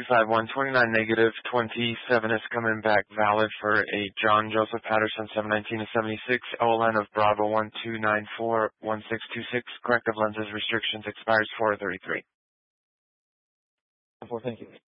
35129 negative 27 is coming back valid for a John Joseph Patterson 719 to 76 OLN of Bravo 12941626. Corrective lenses restrictions expires 433. Thank you.